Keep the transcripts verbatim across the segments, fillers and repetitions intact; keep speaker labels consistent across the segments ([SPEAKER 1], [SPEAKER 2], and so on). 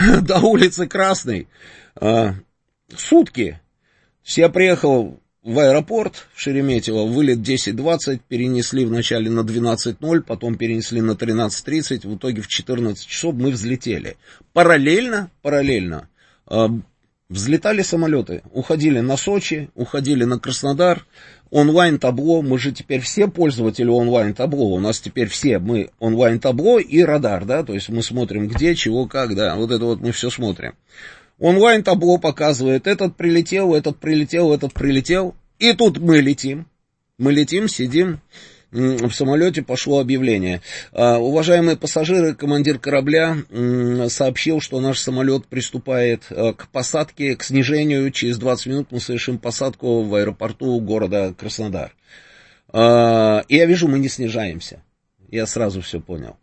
[SPEAKER 1] до улицы Красной. Сутки. Я приехал в аэропорт в Шереметьево, вылет десять двадцать, перенесли вначале на двенадцать ноль, потом перенесли на тринадцать тридцать, в итоге в четырнадцать часов мы взлетели. Параллельно, параллельно э, взлетали самолеты, уходили на Сочи, уходили на Краснодар, онлайн-табло, мы же теперь все пользователи онлайн-табло, у нас теперь все, мы онлайн-табло и радар, да, то есть мы смотрим где, чего, как, да, вот это вот мы все смотрим. Онлайн-табло показывает, этот прилетел, этот прилетел, этот прилетел. И тут мы летим. Мы летим, сидим. В самолете пошло объявление. Уважаемые пассажиры, командир корабля сообщил, что наш самолет приступает к посадке, к снижению. Через двадцать минут мы совершим посадку в аэропорту города Краснодар. И я вижу, мы не снижаемся. Я сразу все понял.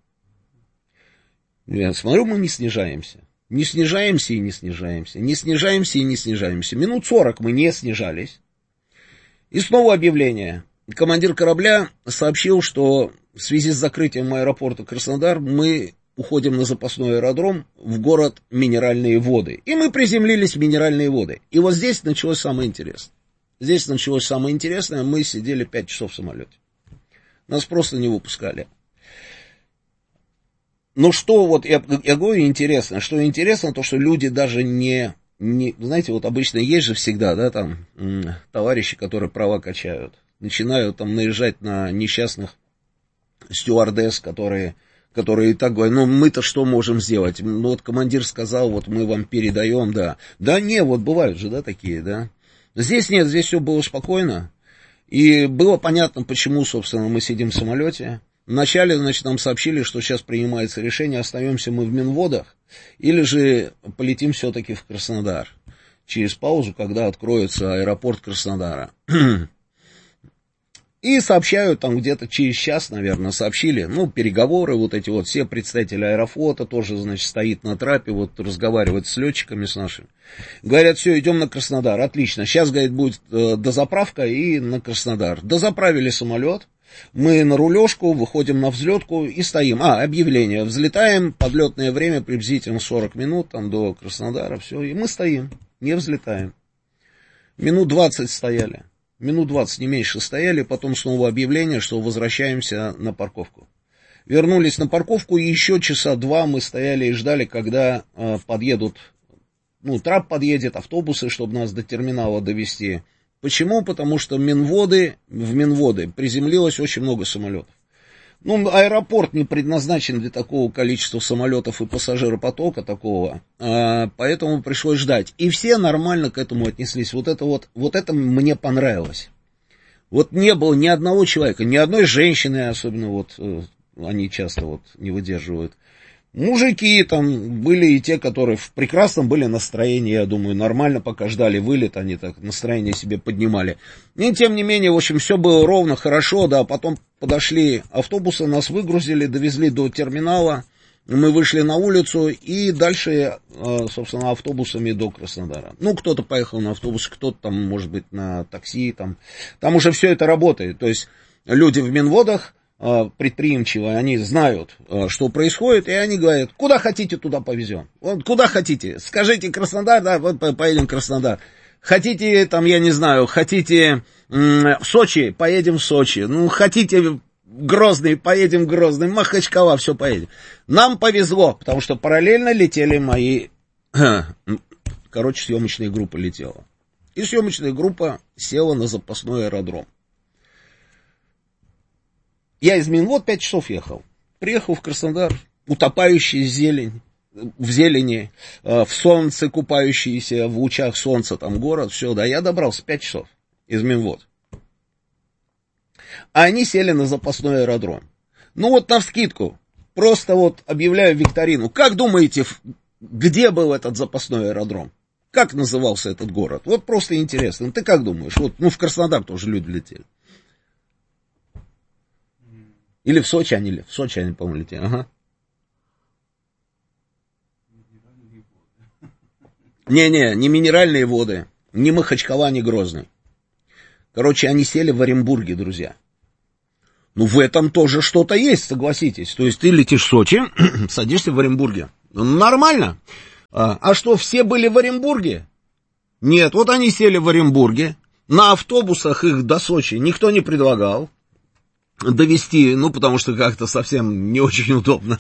[SPEAKER 1] Я смотрю, мы не снижаемся. Не снижаемся и не снижаемся, не снижаемся и не снижаемся. Минут сорок мы не снижались. И снова объявление. Командир корабля сообщил, что в связи с закрытием аэропорта Краснодар мы уходим на запасной аэродром в город Минеральные Воды. И мы приземлились в Минеральные Воды. И вот здесь началось самое интересное. Здесь началось самое интересное. Мы сидели пять часов в самолете. Нас просто не выпускали. Ну что, вот я, я говорю, интересно, что интересно, то, что люди даже не, не, знаете, вот обычно есть же всегда, да, там, м, товарищи, которые права качают, начинают там наезжать на несчастных стюардесс, которые, которые и так говорят, ну мы-то что можем сделать, ну вот командир сказал, вот мы вам передаем, да, да не, вот бывают же, да, такие, да, здесь нет, здесь все было спокойно, и было понятно, почему, собственно, мы сидим в самолете. Вначале, значит, нам сообщили, что сейчас принимается решение, остаемся мы в Минводах, или же полетим все-таки в Краснодар, через паузу, когда откроется аэропорт Краснодара. И сообщают там где-то через час, наверное, сообщили, ну, переговоры, вот эти вот, все представители Аэрофлота тоже, значит, стоит на трапе, вот, разговаривает с летчиками, с нашими. Говорят, все, идем на Краснодар, отлично, сейчас, говорит, будет э, дозаправка и на Краснодар. Дозаправили самолет. Мы на рулежку, выходим на взлетку и стоим. А, объявление. Взлетаем, подлетное время приблизительно сорок минут, там до Краснодара, все. И мы стоим, не взлетаем. Минут двадцать стояли. Минут двадцать, не меньше стояли, потом снова объявление, что возвращаемся на парковку. Вернулись на парковку, и еще часа два мы стояли и ждали, когда э, подъедут, ну, трап подъедет, автобусы, чтобы нас до терминала довезти. Почему? Потому что Минводы, в Минводы приземлилось очень много самолетов. Ну, аэропорт не предназначен для такого количества самолетов и пассажиропотока такого, а, поэтому пришлось ждать. И все нормально к этому отнеслись. Вот это вот, вот это мне понравилось. Вот не было ни одного человека, ни одной женщины, особенно вот, они часто вот не выдерживают. Мужики там были и те, которые в прекрасном были настроении, я думаю, нормально, пока ждали вылет, они так настроение себе поднимали. И тем не менее, в общем, все было ровно, хорошо, да, потом подошли автобусы, нас выгрузили, довезли до терминала, мы вышли на улицу и дальше, собственно, автобусами до Краснодара. Ну, кто-то поехал на автобусе, кто-то там, может быть, на такси, там, там уже все это работает, то есть люди в Минводах, предприимчивые, они знают, что происходит, и они говорят, куда хотите, туда повезем. Вот куда хотите. Скажите Краснодар, да, вот поедем в Краснодар. Хотите, там, я не знаю, хотите в Сочи, поедем в Сочи. Ну, хотите Грозный, поедем в Грозный. Махачкала, все поедем. Нам повезло, потому что параллельно летели мои... Короче, съемочная группа летела. И съемочная группа села на запасной аэродром. Я из Минвод пять часов ехал. Приехал в Краснодар, утопающий в зелень, в зелени, в солнце купающийся, в лучах солнца, там город, все, да, я добрался пять часов из Минвод. А они сели на запасной аэродром. Ну вот навскидку, просто вот объявляю викторину. Как думаете, где был этот запасной аэродром? Как назывался этот город? Вот просто интересно. Ты как думаешь? Вот, ну в Краснодар тоже люди летели. Или в Сочи они, в Сочи они, по-моему, летели. Ага. Не-не, не Минеральные Воды, не Махачкала, не Грозный. Короче, они сели в Оренбурге, друзья. Ну, в этом тоже что-то есть, согласитесь. То есть ты летишь в Сочи, садишься в Оренбурге. Ну, нормально. А, а что, все были в Оренбурге? Нет, вот они сели в Оренбурге, на автобусах их до Сочи никто не предлагал довести, ну, потому что как-то совсем не очень удобно.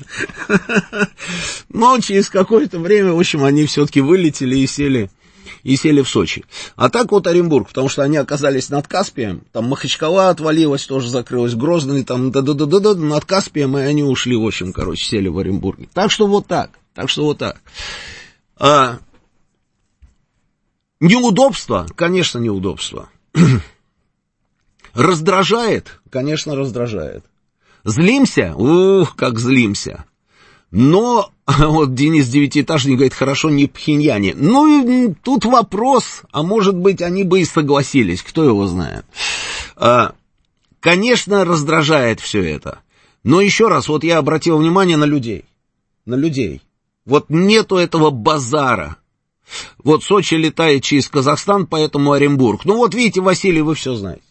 [SPEAKER 1] Но через какое-то время, в общем, они все-таки вылетели и сели, и сели в Сочи. А так вот Оренбург, потому что они оказались над Каспием, там Махачкала отвалилась, тоже закрылась, Грозный, там, да-да-да-да-да, над Каспием, и они ушли, в общем, короче, сели в Оренбурге. Так что вот так, так что вот так. А, неудобство, конечно, неудобство. Раздражает? Конечно, раздражает. Злимся? Ух, как злимся. Но, вот Денис Девятиэтажник говорит, хорошо, не в Пхеньяне. Ну, и тут вопрос, а может быть, они бы и согласились, кто его знает. А, конечно, раздражает все это. Но еще раз, вот я обратил внимание на людей. На людей. Вот нету этого базара. Вот Сочи летает через Казахстан, поэтому Оренбург. Ну вот видите, Василий, вы все знаете.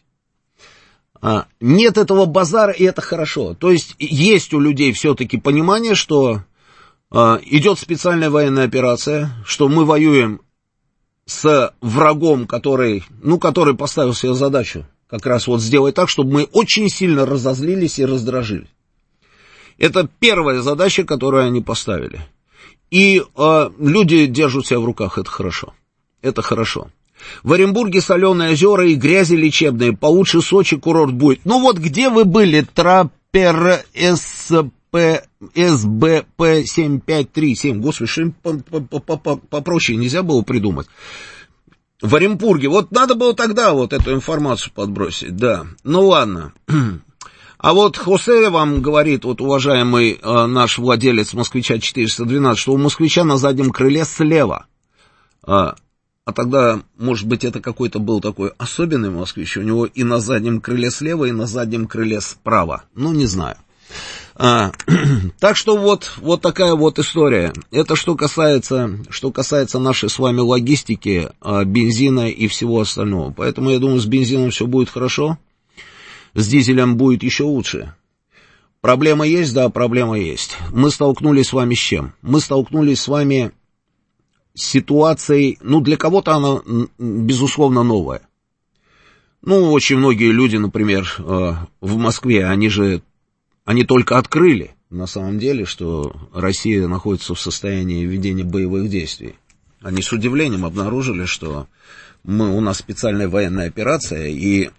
[SPEAKER 1] А, нет этого базара, и это хорошо. То есть есть у людей все-таки понимание, что а, идет специальная военная операция, что мы воюем с врагом, который, ну, который поставил себе задачу как раз вот сделать так, чтобы мы очень сильно разозлились и раздражили. Это первая задача, которую они поставили. И а, люди держат себя в руках, это хорошо. Это хорошо. В Оренбурге соленые озера и грязи лечебные, получше Сочи курорт будет. Ну вот где вы были, Траппер СП, СБП семь пять три семь, господи, что-нибудь попроще нельзя было придумать. В Оренбурге, вот надо было тогда вот эту информацию подбросить, да, ну ладно. А вот Хосе вам говорит, вот уважаемый э, наш владелец Москвича четыреста двенадцать, что у Москвича на заднем крыле слева. А, а тогда, может быть, это какой-то был такой особенный москвич, у него и на заднем крыле слева, и на заднем крыле справа. Ну, не знаю. А, так что вот, вот такая вот история. Это что касается, что касается нашей с вами логистики, а, бензина и всего остального. Поэтому я думаю, с бензином все будет хорошо. С дизелем будет еще лучше. Проблема есть? Да, проблема есть. Мы столкнулись с вами с чем? Мы столкнулись с вами с ситуацией, ну, для кого-то она, безусловно, новая. Ну, очень многие люди, например, в Москве, они же, они только открыли, на самом деле, что Россия находится в состоянии ведения боевых действий. Они с удивлением обнаружили, что мы, у нас специальная военная операция, и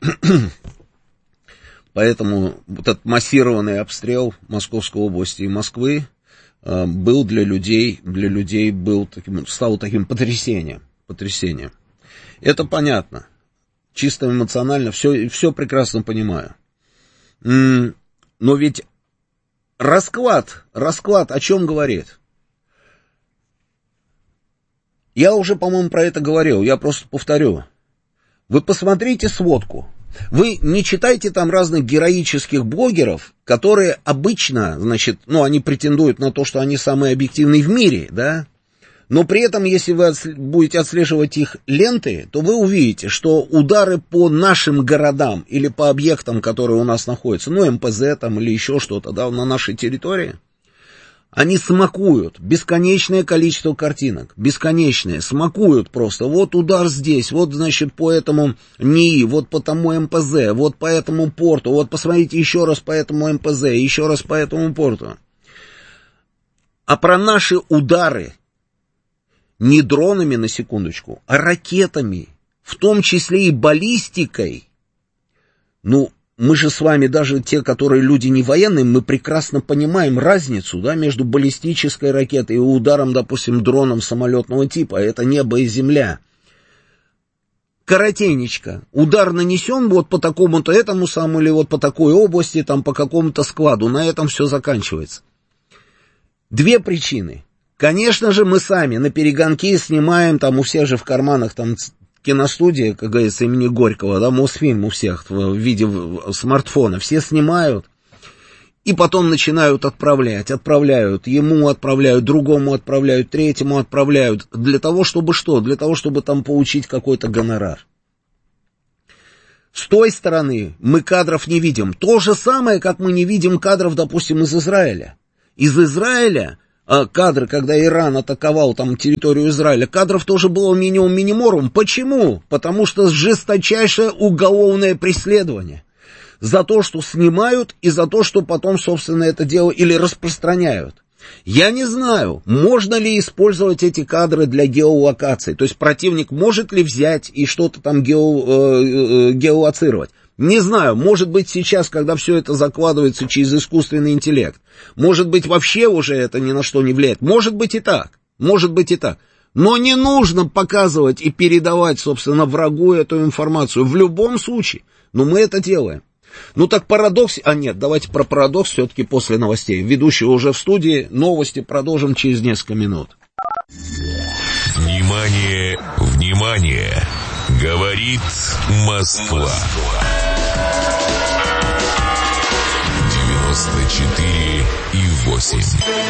[SPEAKER 1] поэтому вот этот массированный обстрел Московской области и Москвы э, был для людей, для людей был таким, стал таким потрясением, потрясением. Это понятно, чисто эмоционально, все, все прекрасно понимаю. М-м, но ведь расклад, расклад о чем говорит? Я уже, по-моему, про это говорил, я просто повторю. Вы посмотрите сводку. Вы не читайте там разных героических блогеров, которые обычно, значит, ну, они претендуют на то, что они самые объективные в мире, да, но при этом, если вы отслед... будете отслеживать их ленты, то вы увидите, что удары по нашим городам или по объектам, которые у нас находятся, ну, эм пэ зэ там или еще что-то, да, на нашей территории, они смакуют бесконечное количество картинок, бесконечное, смакуют просто. Вот удар здесь, вот, значит, по этому НИИ, вот по тому эм пэ зэ, вот по этому порту, вот посмотрите еще раз по этому эм пэ зэ, еще раз по этому порту. А про наши удары не дронами, на секундочку, а ракетами, в том числе и баллистикой, ну, мы же с вами, даже те, которые люди не военные, мы прекрасно понимаем разницу, да, между баллистической ракетой и ударом, допустим, дроном самолетного типа. Это небо и земля. Коротенечко. Удар нанесен вот по такому-то этому самому, или вот по такой области, там по какому-то складу. На этом все заканчивается. Две причины. Конечно же, мы сами на перегонки снимаем, там у всех же в карманах там киностудия, как говорится, имени Горького, да, Мосфильм у всех в виде смартфона, все снимают, и потом начинают отправлять, отправляют, ему отправляют, другому отправляют, третьему отправляют, для того, чтобы что? Для того, чтобы там получить какой-то гонорар. С той стороны мы кадров не видим. То же самое, как мы не видим кадров, допустим, из Израиля. Из Израиля кадры, когда Иран атаковал там территорию Израиля, кадров тоже было минимум миниморум. Почему? Потому что жесточайшее уголовное преследование. За то, что снимают, и за то, что потом, собственно, это дело или распространяют. Я не знаю, можно ли использовать эти кадры для геолокации. То есть противник может ли взять и что-то там гео, э, геолоцировать. Не знаю, может быть сейчас, когда все это закладывается через искусственный интеллект, может быть вообще уже это ни на что не влияет. Может быть и так, может быть и так. Но не нужно показывать и передавать, собственно, врагу эту информацию. В любом случае, но мы это делаем. Ну так парадокс... А нет, давайте про парадокс все-таки после новостей. Ведущий уже в студии. Новости продолжим через несколько минут.
[SPEAKER 2] Внимание, внимание! Говорит Москва. девяносто четыре и восемь.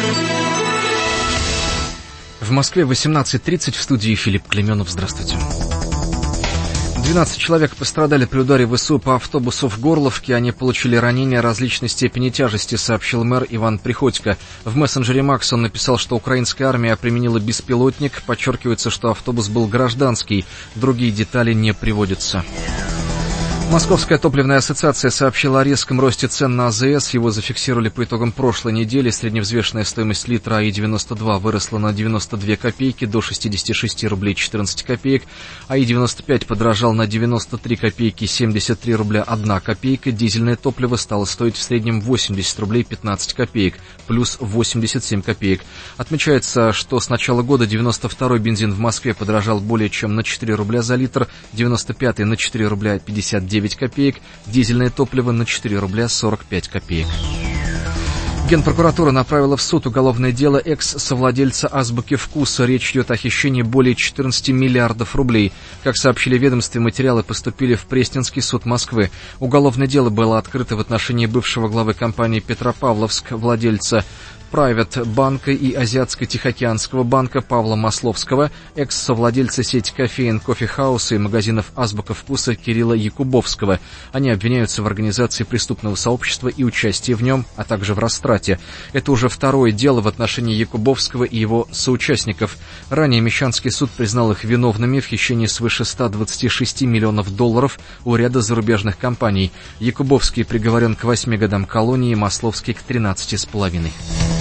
[SPEAKER 3] В Москве восемнадцать тридцать, в студии Филипп Клеменов. Здравствуйте. двенадцать человек пострадали при ударе ВСУ по автобусу в Горловке. Они получили ранения различной степени тяжести, сообщил мэр Иван Приходько. В мессенджере Макс он написал, что украинская армия применила беспилотник. Подчеркивается, что автобус был гражданский. Другие детали не приводятся. Московская топливная ассоциация сообщила о резком росте цен на АЗС. Его зафиксировали по итогам прошлой недели. Средневзвешенная стоимость литра АИ девяносто два выросла на девяносто две копейки до шестьдесят шесть рублей четырнадцать копеек. АИ девяносто пять подорожал на девяносто три копейки семьдесят три рубля одна копейка. Дизельное топливо стало стоить в среднем восемьдесят рублей пятнадцать копеек, плюс восемьдесят семь копеек. Отмечается, что с начала года девяносто второй бензин в Москве подорожал более чем на четыре рубля за литр, девяносто пятый на четыре рубля пятьдесят девять копеек, дизельное топливо на четыре рубля сорок пять копеек. Генпрокуратура направила в суд уголовное дело экс-совладельца «Азбуки вкуса». Речь идет о хищении более четырнадцати миллиардов рублей. Как сообщили в ведомстве, материалы поступили в Пресненский суд Москвы. Уголовное дело было открыто в отношении бывшего главы компании «Петропавловск», владельца Private банка и Азиатско-Тихоокеанского банка Павла Масловского, экс-совладельца сети кофеин Кофе Хауса и магазинов «Азбука вкуса» Кирилла Якубовского. Они обвиняются в организации преступного сообщества и участии в нем, а также в растрате. Это уже второе дело в отношении Якубовского и его соучастников. Ранее Мещанский суд признал их виновными в хищении свыше ста двадцати шести миллионов долларов у ряда зарубежных компаний. Якубовский приговорен к восьми годам колонии, Масловский к тринадцати с половиной.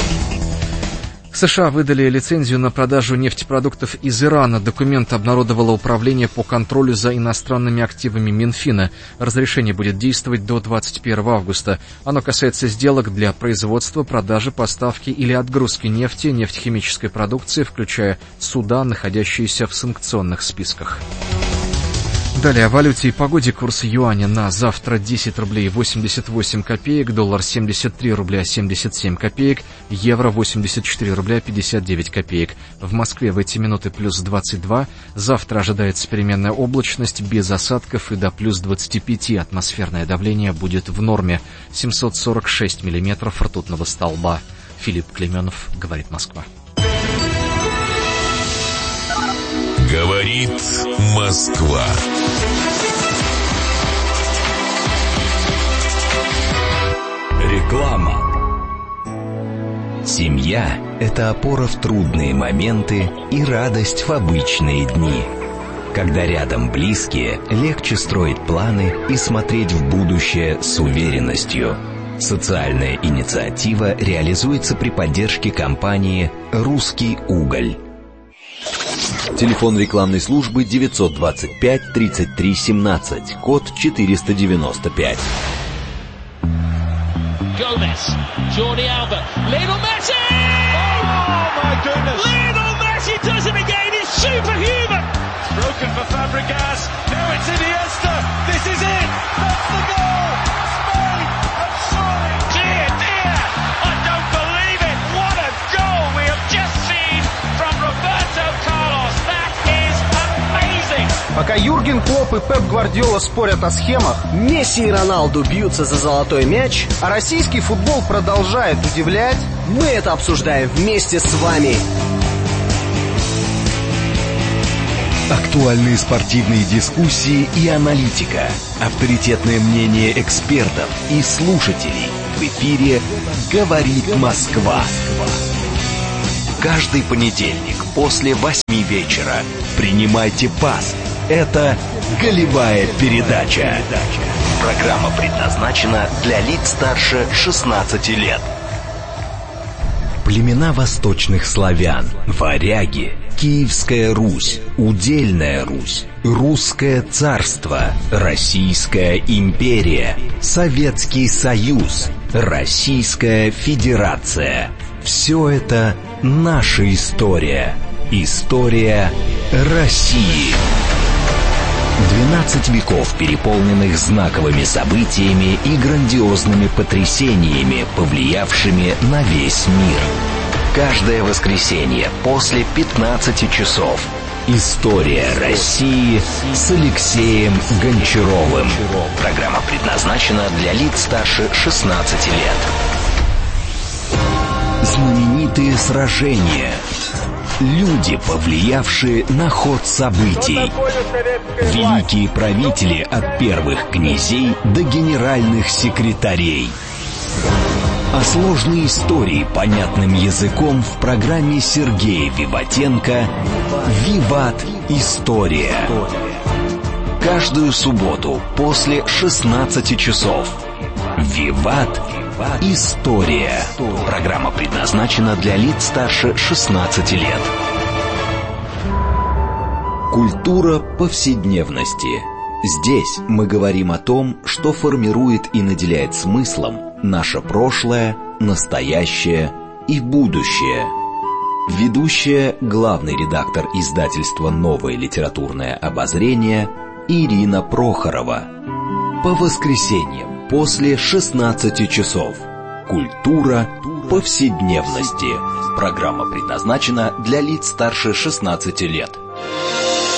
[SPEAKER 3] США выдали лицензию на продажу нефтепродуктов из Ирана. Документ обнародовало Управление по контролю за иностранными активами Минфина. Разрешение будет действовать до двадцать первого августа. Оно касается сделок для производства, продажи, поставки или отгрузки нефти, нефтехимической продукции, включая суда, находящиеся в санкционных списках. Далее о валюте и погоде. Курс юаня на завтра десять рублей восемьдесят восемь копеек, доллар семьдесят три рубля семьдесят семь копеек, евро восемьдесят четыре рубля пятьдесят девять копеек. В Москве в эти минуты плюс двадцать два. Завтра ожидается переменная облачность без осадков и до плюс двадцати пяти. Атмосферное давление будет в норме. семьсот сорок шесть миллиметров ртутного столба. Филипп Клеменов, говорит Москва.
[SPEAKER 2] Говорит Москва.
[SPEAKER 4] Реклама. Семья – это опора в трудные моменты и радость в обычные дни. Когда рядом близкие, легче строить планы и смотреть в будущее с уверенностью. Социальная инициатива реализуется при поддержке компании «Русский уголь».
[SPEAKER 5] Телефон рекламной службы девятьсот двадцать пять тридцать три семнадцать, код четыреста девяносто пять.
[SPEAKER 6] Gomez, Jordi Alba, Lionel Messi! Oh my goodness! Lionel Messi does it again, he's superhuman! It's broken for Fabregas, now it's Iniesta, this is it! That's the goal! Spain have soared! Dear, dear, I don't believe it! What a goal we have just seen from Roberto Carlos! That is amazing!
[SPEAKER 7] Пока Юрген Клопп и Пеп Гвардиола спорят о схемах,
[SPEAKER 8] Месси и Роналду бьются за золотой мяч,
[SPEAKER 7] а российский футбол продолжает удивлять,
[SPEAKER 8] мы это обсуждаем вместе с вами.
[SPEAKER 4] Актуальные спортивные дискуссии и аналитика. Авторитетное мнение экспертов и слушателей. В эфире «Говорит Москва». Каждый понедельник после восьми вечера принимайте пас. Это «Голевая передача». Программа предназначена для лиц старше шестнадцати лет. Племена восточных славян, варяги, Киевская Русь, Удельная Русь, Русское царство, Российская империя, Советский Союз, Российская Федерация. Все это наша история. История России. двенадцать веков, переполненных знаковыми событиями и грандиозными потрясениями, повлиявшими на весь мир. Каждое воскресенье после пятнадцати часов. История России с Алексеем Гончаровым. Программа предназначена для лиц старше шестнадцати лет. Знаменитые сражения. Люди, повлиявшие на ход событий. Великие правители от первых князей до генеральных секретарей. О сложной истории понятным языком в программе Сергея Виватенко «Виват. История». Каждую субботу после шестнадцати часов. «Виват. История». Программа предназначена для лиц старше шестнадцати лет. Культура повседневности. Здесь мы говорим о том, что формирует и наделяет смыслом наше прошлое, настоящее и будущее. Ведущая, главный редактор издательства «Новое литературное обозрение» Ирина Прохорова. По воскресеньям после шестнадцати часов. Культура повседневности. Программа предназначена для лиц старше шестнадцати лет.